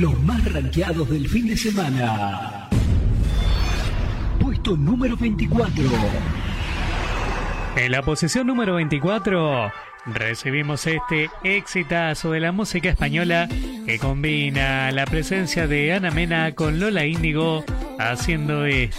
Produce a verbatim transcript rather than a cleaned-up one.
Los más rankeados del fin de semana. Puesto número veinticuatro. En la posición número veinticuatro recibimos este exitazo de la música española que combina la presencia de Ana Mena con Lola Índigo haciendo esto.